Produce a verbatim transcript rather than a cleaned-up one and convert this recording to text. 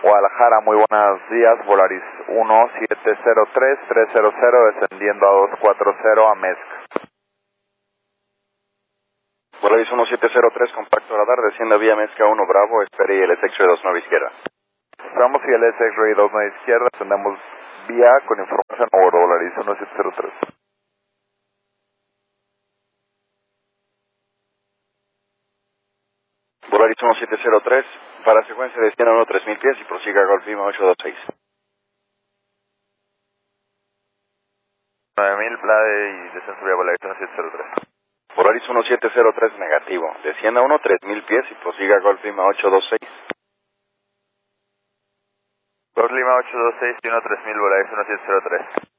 Guadalajara, muy buenos días, Volaris uno siete cero tres tres cero cero, descendiendo a dos cuatro cero a Mesc. Volaris uno siete cero tres, compacto radar, desciende vía Mezca uno Bravo, espere y el X-Ray dos nueve izquierda. Estamos y el X-Ray dos nueve izquierda, tenemos vía con información a bordo, Volaris uno siete cero tres. Volaris uno siete cero tres, para secuencia descienda a uno tres mil pies y prosiga a Golf Lima ocho dos seis. nueve mil, Blade y descenso vía Volaris uno siete cero tres. Volaris uno siete cero tres negativo, descienda a uno tres mil pies y prosiga a Golf Lima ocho dos seis. Golf Lima ocho dos seis y uno tres mil, Volaris uno siete cero tres.